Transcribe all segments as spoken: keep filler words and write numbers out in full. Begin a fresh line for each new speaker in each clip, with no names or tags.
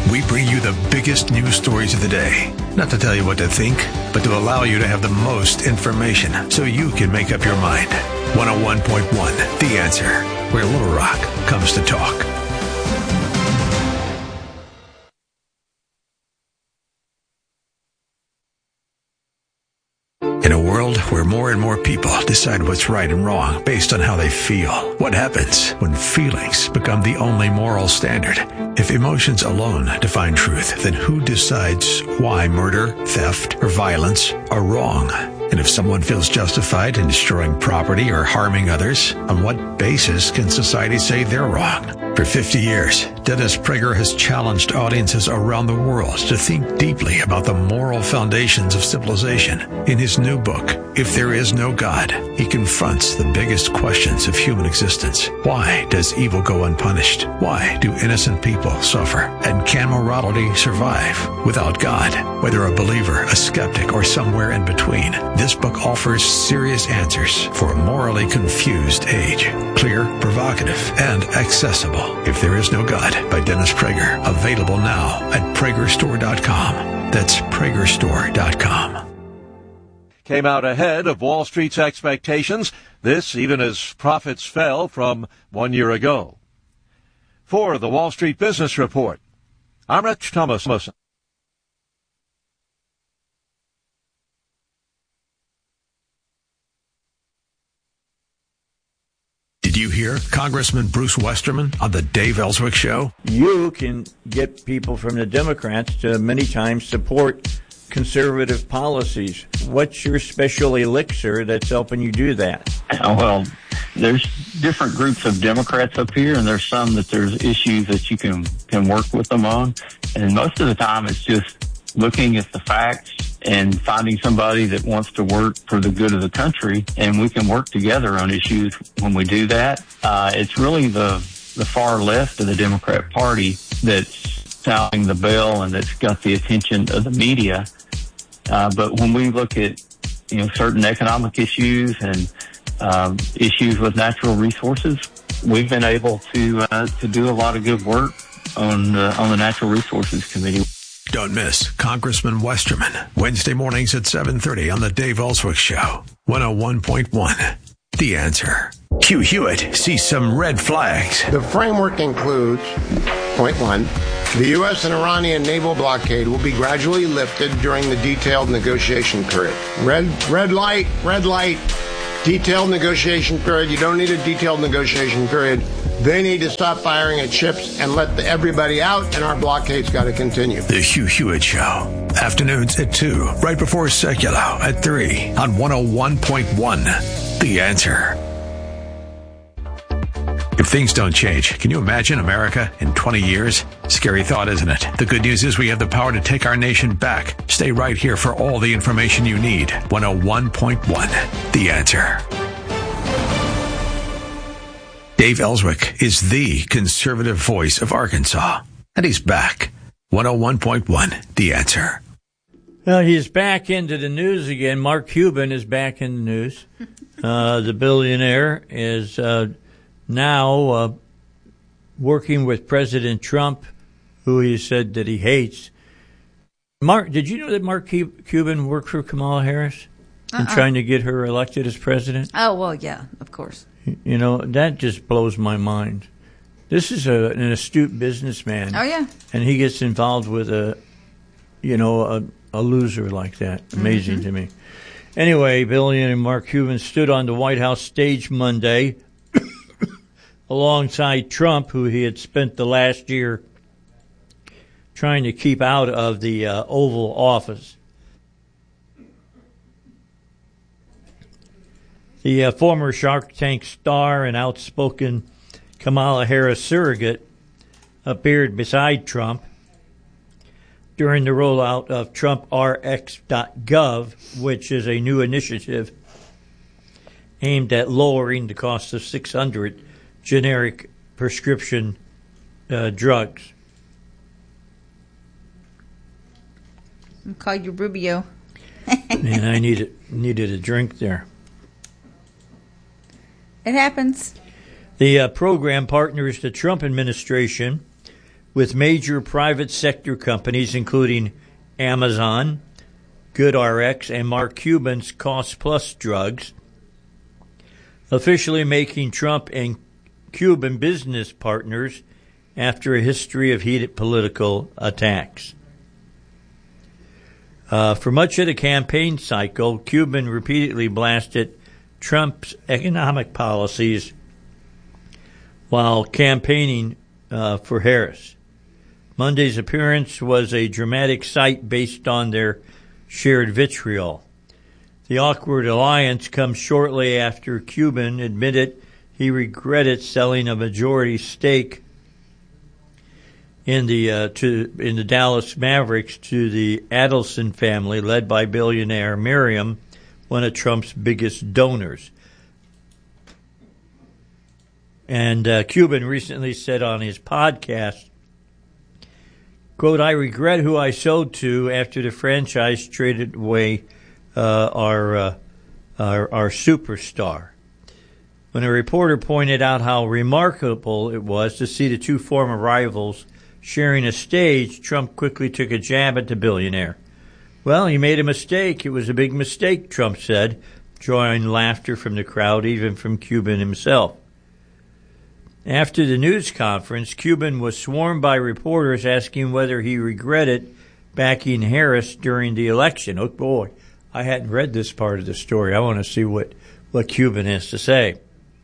We bring you the biggest news stories of the day. Not to tell you what to think, but to allow you to have the most information so you can make up your mind. one oh one point one, The Answer, where Little Rock comes to talk. In a world where more and more people decide what's right and wrong based on how they feel, what happens when feelings become the only moral standard? If emotions alone define truth, then who decides why murder, theft, or violence are wrong? And if someone feels justified in destroying property or harming others, on what basis can society say they're wrong? For fifty years, Dennis Prager has challenged audiences around the world to think deeply about the moral foundations of civilization. In his new book, If There Is No God, he confronts the biggest questions of human existence. Why does evil go unpunished? Why do innocent people suffer? And can morality survive without God? Whether a believer, a skeptic, or somewhere in between, this book offers serious answers for a morally confused age. Clear, provocative, and accessible. If There Is No God by Dennis Prager. Available now at Prager Store dot com. That's Prager Store dot com.
Came out ahead of Wall Street's expectations, this even as profits fell from one year ago. For the Wall Street Business Report, I'm Rich Thomas.
Did you hear Congressman Bruce Westerman on the Dave Ellswick Show?
You can get people from the Democrats to many times support conservative policies. What's your special elixir that's helping you do that?
Well, there's different groups of Democrats up here, and there's some that there's issues that you can, can work with them on. And most of the time it's just looking at the facts and finding somebody that wants to work for the good of the country, and we can work together on issues when we do that. Uh, it's really the, the far left of the Democrat Party that's sounding the bell and that's got the attention of the media. Uh, but when we look at, you know, certain economic issues and um, issues with natural resources, we've been able to uh, to do a lot of good work on uh, on the Natural Resources Committee.
Don't miss Congressman Westerman, Wednesday mornings at seven thirty on the Dave Ellswick Show, one oh one point one, The Answer. Hugh Hewitt sees some red flags.
The framework includes, point one, the U S and Iranian naval blockade will be gradually lifted during the detailed negotiation period. Red, red light, red light, detailed negotiation period. You don't need a detailed negotiation period. They need to stop firing at ships and let the, everybody out, and our blockade's got to continue.
The Hugh Hewitt Show. Afternoons at two, right before Secular at three on one oh one point one, The Answer. If things don't change, can you imagine America in twenty years? Scary thought, isn't it? The good news is we have the power to take our nation back. Stay right here for all the information you need. one oh one point one, The Answer. Dave Ellswick is the conservative voice of Arkansas, and he's back. one oh one point one, The Answer.
Well, he's back into the news again. Mark Cuban is back in the news. Uh, the billionaire is uh, now uh, working with President Trump, who he said that he hates. Mark, did you know that Mark Cuban worked for Kamala Harris in uh-uh. trying to get her elected as president?
Oh, well, yeah, of course.
You know, that just blows my mind. This is a, an astute businessman.
Oh, yeah.
And he gets involved with a, you know, a, a loser like that. Amazing mm-hmm. to me. Anyway, billionaire Mark Cuban stood on the White House stage Monday alongside Trump, who he had spent the last year trying to keep out of the uh, Oval Office. The uh, former Shark Tank star and outspoken Kamala Harris surrogate appeared beside Trump during the rollout of Trump R X dot gov, which is a new initiative aimed at lowering the cost of six hundred generic prescription uh, drugs.
I'll call you Rubio.
And I needed, needed a drink there.
It happens.
The uh, program partners the Trump administration with major private sector companies, including Amazon, GoodRx, and Mark Cuban's Cost Plus drugs, officially making Trump and Cuban business partners after a history of heated political attacks. Uh, for much of the campaign cycle, Cuban repeatedly blasted Trump's economic policies while campaigning uh, for Harris. Monday's appearance was a dramatic sight based on their shared vitriol. The awkward alliance comes shortly after Cuban admitted he regretted selling a majority stake in the uh, to in the Dallas Mavericks to the Adelson family, led by billionaire Miriam, one of Trump's biggest donors. And uh, Cuban recently said on his podcast, quote, "I regret who I sold to after the franchise traded away uh, our, uh, our our superstar." When a reporter pointed out how remarkable it was to see the two former rivals sharing a stage, Trump quickly took a jab at the billionaire. "Well, he made a mistake. It was a big mistake," Trump said, drawing laughter from the crowd, even from Cuban himself. After the news conference, Cuban was swarmed by reporters asking whether he regretted backing Harris during the election. Oh, boy, I hadn't read this part of the story. I want to see what, what Cuban has to say.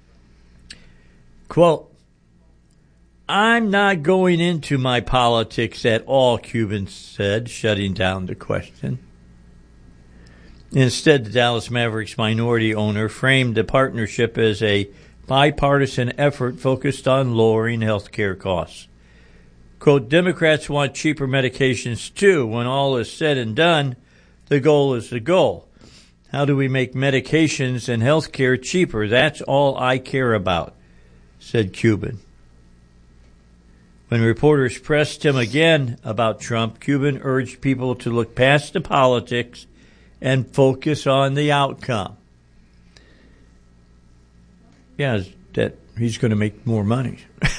Quote, "I'm not going into my politics at all," Cuban said, shutting down the question. Instead, the Dallas Mavericks minority owner framed the partnership as a bipartisan effort focused on lowering health care costs. Quote, "Democrats want cheaper medications too. When all is said and done, the goal is the goal. How do we make medications and health care cheaper? That's all I care about," said Cuban. When reporters pressed him again about Trump, Cuban urged people to look past the politics and focus on the outcome. Yeah, that he's going to make more money.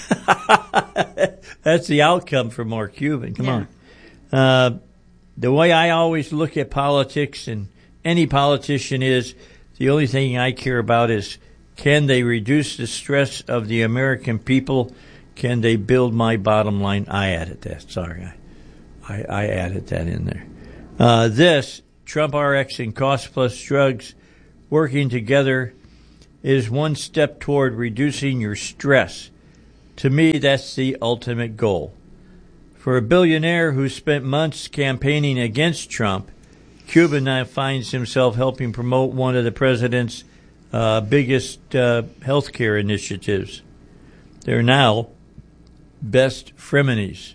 That's the outcome for Mark Cuban. Come yeah. on. Uh, the way I always look at politics and any politician is, the only thing I care about is, can they reduce the stress of the American people? Can they build my bottom line? I added that. Sorry, I, I, I added that in there. Uh, this, Trump R X and Cost Plus drugs working together, is one step toward reducing your stress. To me, that's the ultimate goal. For a billionaire who spent months campaigning against Trump, Cuban now finds himself helping promote one of the president's uh, biggest uh, health care initiatives. They're now best frenemies.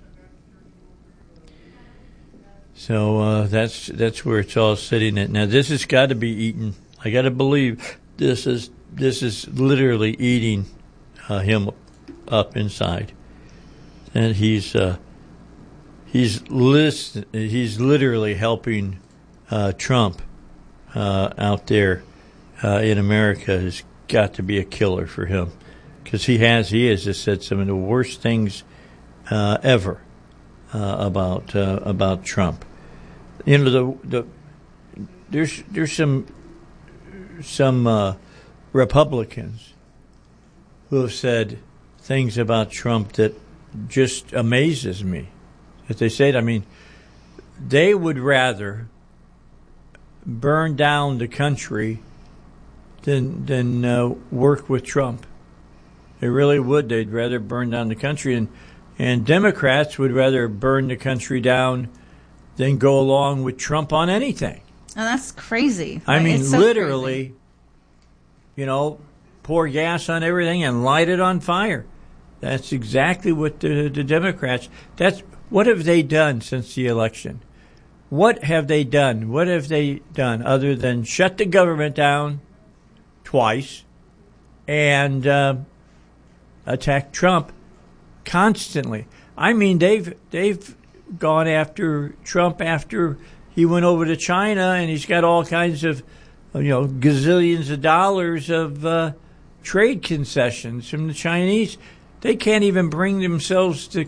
So uh, that's that's where it's all sitting at. Now, this has got to be eaten. I got to believe this is this is literally eating uh, him up inside, and he's uh, he's list he's literally helping uh, Trump uh, out there uh, in America. Has got to be a killer for him, because he has he has just said some of the worst things uh, ever uh, about uh, about Trump. You know, the the there's there's some some uh, Republicans who have said things about Trump that just amazes me. If they say it, I mean, they would rather burn down the country than than uh, work with Trump. They really would. They'd rather burn down the country, and and Democrats would rather burn the country down than go along with Trump on anything.
And that's crazy.
I mean,
so
literally,
crazy.
You know, pour gas on everything and light it on fire. That's exactly what the, the Democrats. That's what have they done since the election? What have they done? What have they done other than shut the government down twice and uh, attack Trump constantly? I mean, they've they've gone after Trump after he went over to China, and he's got all kinds of, you know, gazillions of dollars of uh, trade concessions from the Chinese. They can't even bring themselves to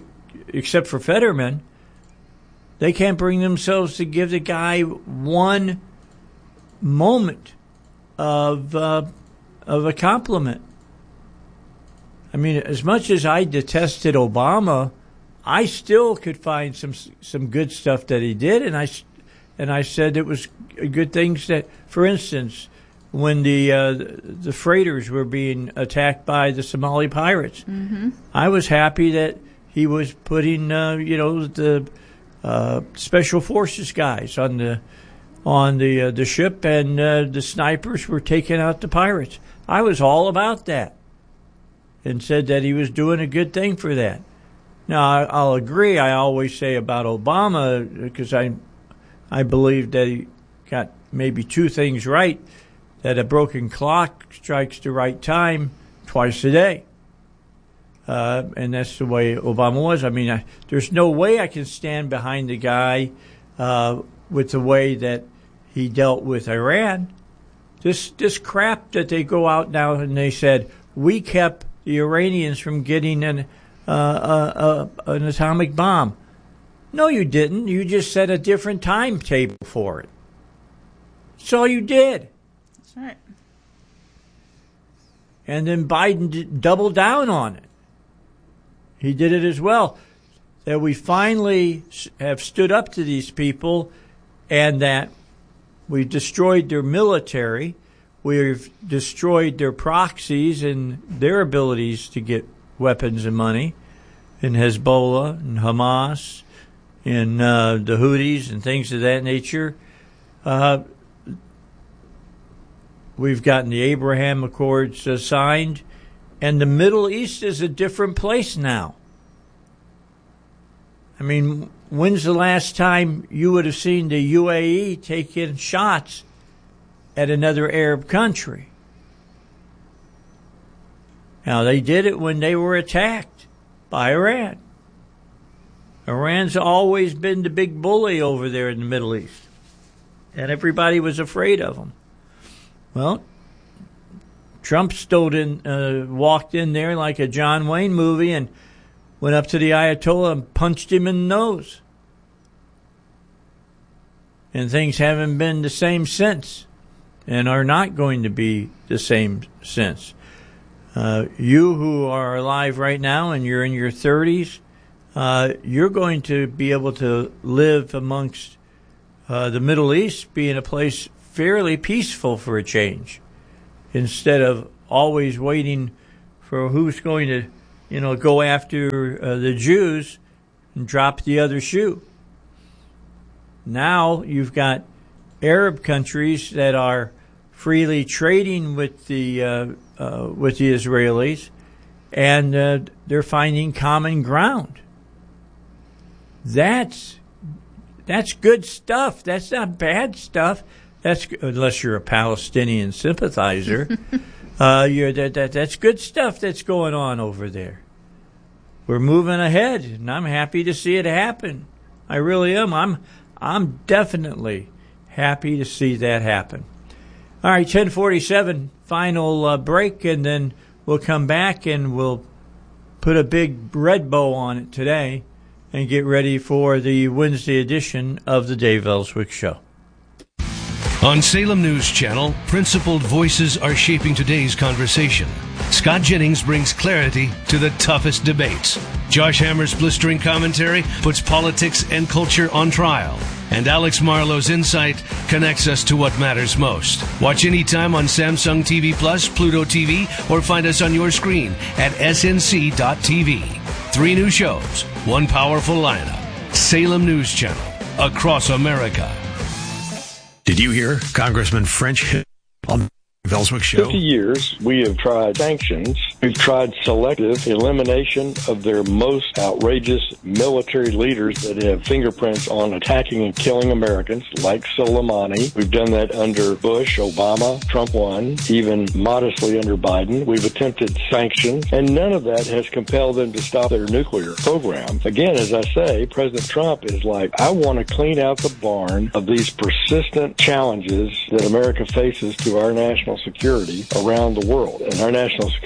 except for Fetterman, they can't bring themselves to give the guy one moment of uh, of a compliment. I mean, as much as I detested Obama, I still could find some some good stuff that he did, and I and I said it was good things that, for instance, when the uh, the freighters were being attacked by the Somali pirates,
mm-hmm.
I was happy that he was putting uh, you know the uh, special forces guys on the on the uh, the ship, and uh, the snipers were taking out the pirates. I was all about that, and said that he was doing a good thing for that. Now, I, I'll agree. I always say about Obama, because I, I believe that he got maybe two things right, that a broken clock strikes the right time twice a day. Uh, and that's the way Obama was. I mean, I, there's no way I can stand behind the guy uh, with the way that he dealt with Iran. This, this crap that they go out now and they said, we kept the Iranians from getting an uh, uh, uh, an atomic bomb. No, you didn't. You just set a different timetable for it. That's all you did.
That's right.
And then Biden d- doubled down on it. He did it as well. That we finally have stood up to these people, and that we've destroyed their military. We've destroyed their proxies and their abilities to get weapons and money, in Hezbollah and Hamas and uh, the Houthis and things of that nature. Uh, we've gotten the Abraham Accords uh, signed, and the Middle East is a different place now. I mean, when's the last time you would have seen the U A E taking shots at another Arab country? Now, they did it when they were attacked by Iran. Iran's always been the big bully over there in the Middle East, and everybody was afraid of them. Well, Trump stood in, uh, walked in there like a John Wayne movie and went up to the Ayatollah and punched him in the nose. And things haven't been the same since, and are not going to be the same since. Uh, you who are alive right now and you're in your thirties, uh, you're going to be able to live amongst uh, the Middle East, being a place fairly peaceful for a change, instead of always waiting for who's going to, you know, go after uh, the Jews and drop the other shoe. Now you've got Arab countries that are freely trading with the uh, uh, with the Israelis, and uh, they're finding common ground. That's that's good stuff. That's not bad stuff. That's unless you're a Palestinian sympathizer. uh, you're that, that that's good stuff that's going on over there. We're moving ahead, and I'm happy to see it happen. I really am. I'm I'm definitely happy to see that happen. All right, ten forty-seven, final uh, break, and then we'll come back and we'll put a big red bow on it today and get ready for the Wednesday edition of the Dave Ellswick Show.
On Salem News Channel, principled voices are shaping today's conversation. Scott Jennings brings clarity to the toughest debates. Josh Hammer's blistering commentary puts politics and culture on trial. And Alex Marlowe's insight connects us to what matters most. Watch anytime on Samsung T V Plus, Pluto T V, or find us on your screen at S N C dot T V. Three new shows, one powerful lineup. Salem News Channel, across America.
Did you hear Congressman French hit on the Ellswick Show?
fifty years, we have tried sanctions. We've tried selective elimination of their most outrageous military leaders that have fingerprints on attacking and killing Americans, like Soleimani. We've done that under Bush, Obama, Trump one, even modestly under Biden. We've attempted sanctions, and none of that has compelled them to stop their nuclear program. Again, as I say, President Trump is like, I want to clean out the barn of these persistent challenges that America faces to our national security around the world. And our national security is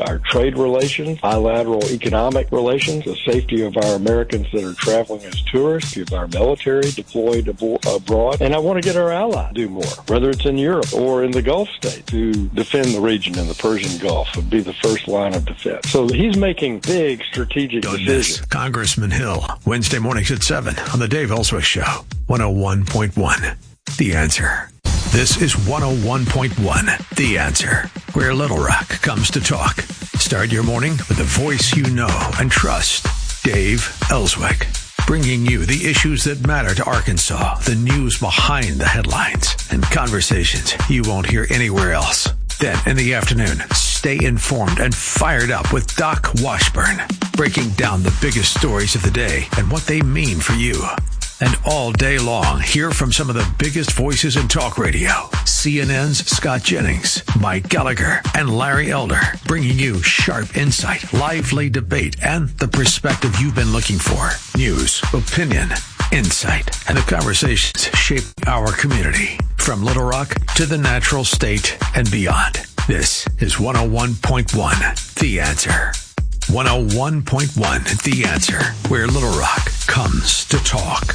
our trade relations, bilateral economic relations, the safety of our Americans that are traveling as tourists, of our military deployed abo- abroad, and I want to get our allies to do more, whether it's in Europe or in the Gulf states, to defend the region in the Persian Gulf would be the first line of defense. So he's making big strategic
Don't
decisions.
miss Congressman Hill, Wednesday mornings at seven on the Dave Ellswick Show, one oh one point one. The Answer. This is one oh one point one, The Answer, where Little Rock comes to talk. Start your morning with a voice you know and trust. Dave Ellswick, bringing you the issues that matter to Arkansas, the news behind the headlines, and conversations you won't hear anywhere else. Then, in the afternoon, stay informed and fired up with Doc Washburn, breaking down the biggest stories of the day and what they mean for you. And all day long, hear from some of the biggest voices in talk radio. C N N's Scott Jennings, Mike Gallagher, and Larry Elder, bringing you sharp insight, lively debate, and the perspective you've been looking for. News, opinion, insight, and the conversations shaping our community. From Little Rock to the Natural State and beyond. This is one oh one point one, The Answer. one oh one point one, The Answer, where Little Rock comes to talk.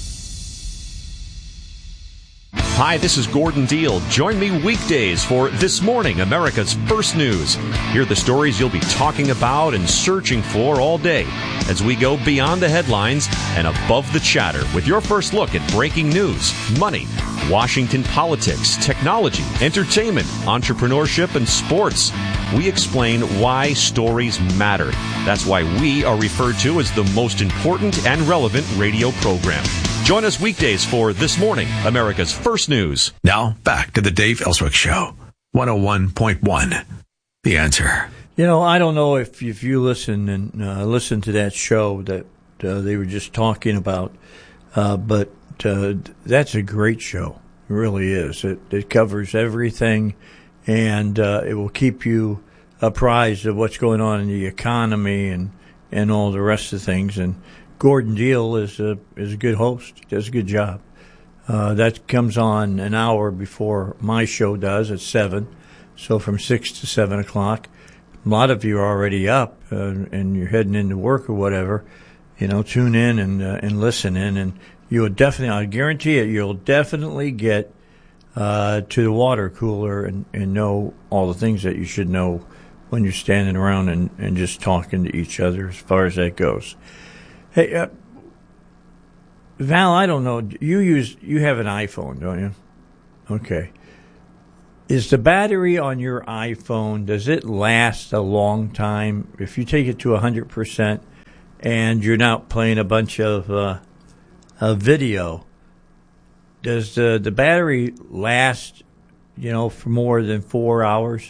Hi, this is Gordon Deal. Join me weekdays for This Morning, America's First News. Hear the stories you'll be talking about and searching for all day as we go beyond the headlines and above the chatter with your first look at breaking news, money, Washington politics, technology, entertainment, entrepreneurship, and sports. We explain why stories matter. That's why we are referred to as the most important and relevant radio program. Join us weekdays for This Morning, America's First News.
Now, back to the Dave Ellswick Show, one oh one point one, The Answer.
You know, I don't know if if you listen and uh, listen to that show that uh, they were just talking about, uh, but uh, that's a great show. It really is. It, it covers everything, and uh, it will keep you apprised of what's going on in the economy and, and all the rest of things. And Gordon Deal is a is a good host. He does a good job. Uh, that comes on an hour before my show does at seven, so from six to seven o'clock. A lot of you are already up uh, and you're heading into work or whatever. You know, tune in and uh, and listen in, and you'll definitely, I guarantee it, you'll definitely get uh, to the water cooler and, and know all the things that you should know when you're standing around and, and just talking to each other as far as that goes. Hey, uh, Val, I don't know. You use you have an iPhone, don't you? Okay. Is the battery on your iPhone, does it last a long time? If you take it to one hundred percent and you're not playing a bunch of uh, a video, does the, the battery last, you know, for more than four hours?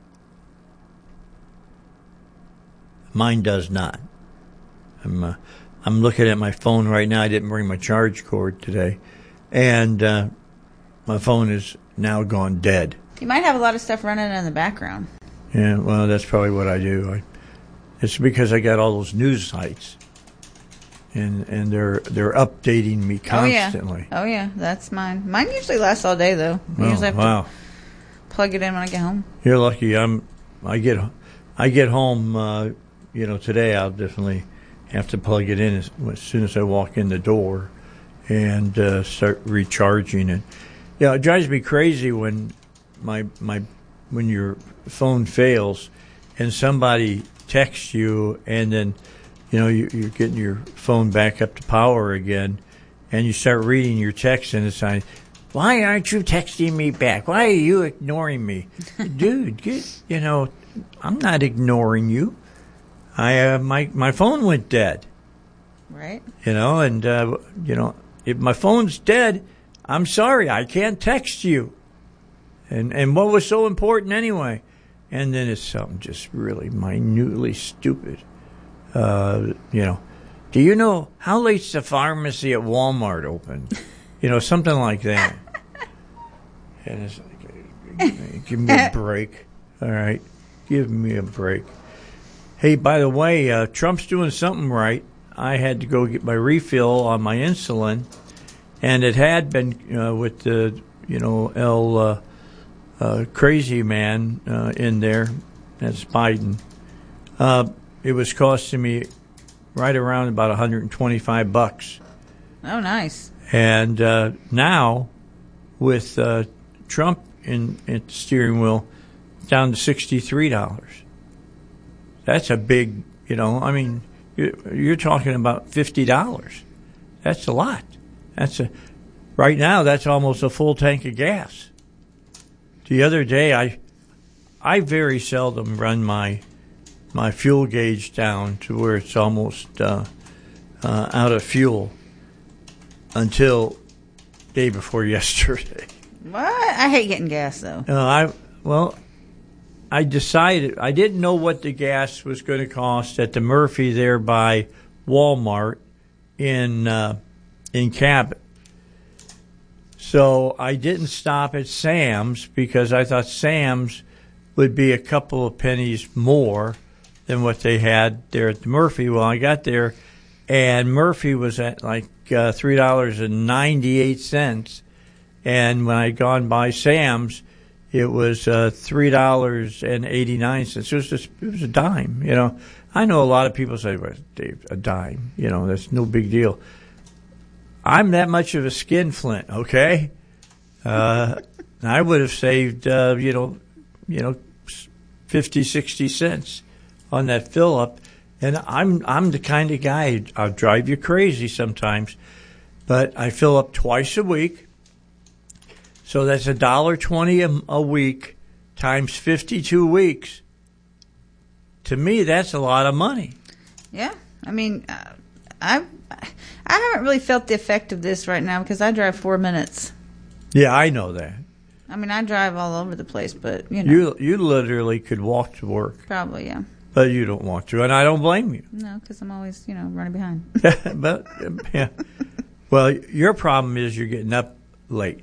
Mine does not. I'm uh, I'm looking at my phone right now. I didn't bring my charge cord today, and uh, my phone is now gone dead.
You might have a lot of stuff running in the background.
Yeah, well, that's probably what I do. I, it's because I got all those news sites, and and they're they're updating me constantly.
Oh yeah, oh yeah, that's mine. Mine usually lasts all day though. I
oh,
usually have
wow.
to plug it in when I get home.
You're lucky. I'm. I get I get home. Uh, you know, today I'll definitely have to plug it in as, as soon as I walk in the door and uh, start recharging it. Yeah, it drives me crazy when my my when your phone fails and somebody texts you, and then you know you, you're getting your phone back up to power again, and you start reading your text and it's like, why aren't you texting me back? Why are you ignoring me, dude? Get, you know, I'm not ignoring you. I uh, my my phone went dead.
Right.
You know, and uh, you know, if my phone's dead, I'm sorry, I can't text you. And and what was so important anyway? And then it's something just really minutely stupid. Uh, you know, do you know how late's the pharmacy at Walmart open? You know, something like that. And it's like, give me a break. All right, give me a break. Hey, by the way, uh, Trump's doing something right. I had to go get my refill on my insulin, and it had been uh, with the, you know, El uh, uh, Crazy Man uh, in there, that's Biden, uh, it was costing me right around about one hundred twenty-five bucks.
Oh, nice.
And uh, now, with uh, Trump in at the steering wheel, down to sixty-three dollars. That's a big, you know, I mean, you're, you're talking about fifty dollars. That's a lot. That's a right now. That's almost a full tank of gas. The other day, I I very seldom run my my fuel gauge down to where it's almost uh, uh, out of fuel until day before yesterday.
What? I hate getting gas though.
Uh, I well, I decided I didn't know what the gas was going to cost at the Murphy there by Walmart in uh, in Cabot. So I didn't stop at Sam's because I thought Sam's would be a couple of pennies more than what they had there at the Murphy. Well, I got there, and Murphy was at like uh, three dollars and ninety-eight cents. And when I'd gone by Sam's, it was uh, three dollars and eighty-nine cents. It was just, it was a dime, you know. I know a lot of people say, well, Dave, a dime, you know, that's no big deal. I'm that much of a skinflint, okay? Uh, I would have saved, uh, you know, you know, fifty, sixty cents on that fill up. And I'm I'm the kind of guy, I'll drive you crazy sometimes, but I fill up twice a week. So that's a dollar twenty a week times fifty-two weeks. To me, that's a lot of money.
Yeah, I mean, uh, I I haven't really felt the effect of this right now because I drive four minutes.
Yeah, I know that.
I mean, I drive all over the place, but you know,
you you literally could walk to work.
Probably, yeah.
But you don't want to, and I don't blame you.
No, because I'm always, you know, running behind.
But yeah, well, your problem is you're getting up late.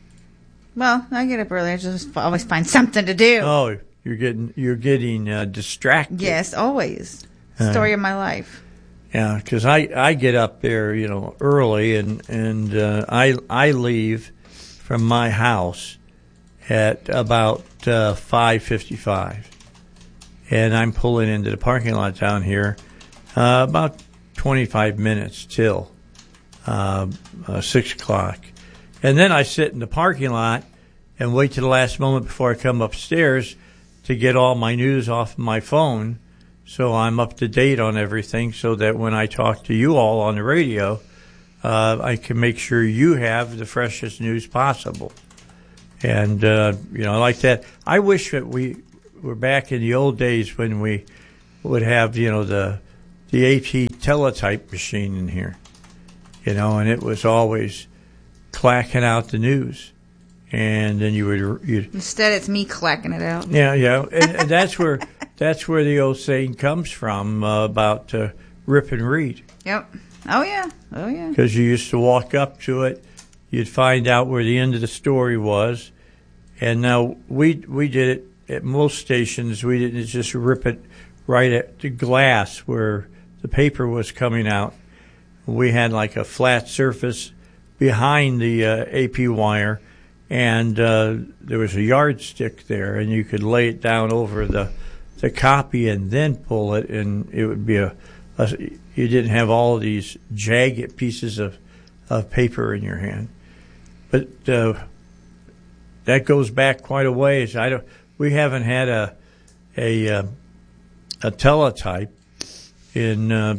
Well, I get up early. I just always find something to do.
Oh, you're getting you're getting uh, distracted.
Yes, always. Story uh, of my life.
Yeah, because I, I get up there, you know, early, and and uh, I I leave from my house at about uh, five fifty-five, and I'm pulling into the parking lot down here uh, about twenty-five minutes till uh, uh, six o'clock. And then I sit in the parking lot and wait to the last moment before I come upstairs to get all my news off my phone so I'm up to date on everything so that when I talk to you all on the radio, uh, I can make sure you have the freshest news possible. And, uh, you know, like that. I wish that we were back in the old days when we would have, you know, the, the A P teletype machine in here, you know, and it was always clacking out the news, and then you would you'd,
instead it's me clacking it out.
Yeah, yeah, and, and that's where that's where the old saying comes from uh, about uh, rip and read.
Yep. Oh yeah. Oh yeah.
Because you used to walk up to it, you'd find out where the end of the story was, and now we we did it at most stations. We didn't just rip it right at the glass where the paper was coming out. We had like a flat surface behind the uh, A P wire, and uh, there was a yardstick there, and you could lay it down over the the copy and then pull it, and it would be a, a you didn't have all of these jagged pieces of, of paper in your hand. But uh, that goes back quite a ways. I don't. We haven't had a a uh, a teletype in uh,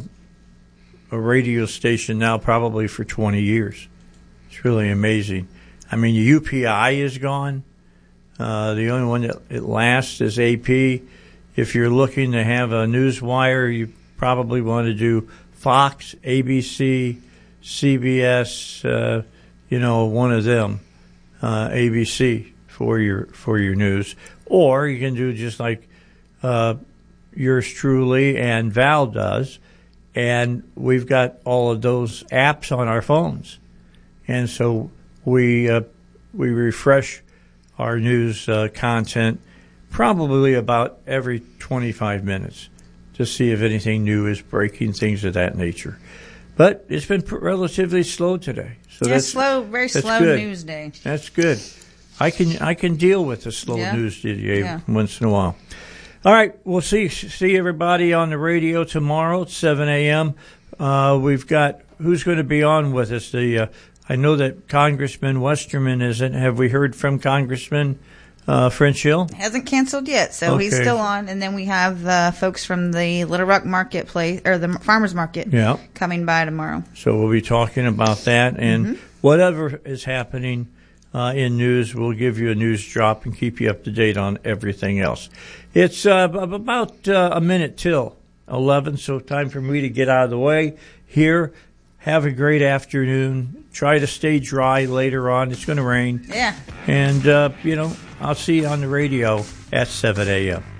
a radio station now probably for twenty years. It's really amazing. I mean, U P I is gone. Uh, the only one that it lasts is A P. If you're looking to have a news wire, you probably want to do Fox, A B C, C B S, uh, you know, one of them, uh, A B C for your for your news. Or you can do just like uh, yours truly and Val does, and we've got all of those apps on our phones. And so we uh, we refresh our news uh, content probably about every twenty-five minutes to see if anything new is breaking, things of that nature. But it's been relatively slow today. So
yeah,
that's
slow, very
that's
slow
good.
news day.
That's good. I can I can deal with the slow
yeah.
news day
yeah.
once in a while. All right, we'll see see everybody on the radio tomorrow at seven a.m. Uh, we've got who's going to be on with us. The uh, I know that Congressman Westerman isn't. Have we heard from Congressman uh, French Hill?
Hasn't canceled yet, so
Okay.
he's still on. And then we have uh, folks from the Little Rock Marketplace or the Farmers Market
Yeah.
coming by tomorrow.
So we'll be talking about that and
Mhm.
whatever is happening uh, in news. We'll give you a news drop and keep you up to date on everything else. It's uh, b- about uh, a minute till eleven, so time for me to get out of the way here. Have a great afternoon. Try to stay dry later on. It's going to rain.
Yeah.
And, uh, you know, I'll see you on the radio at seven a.m.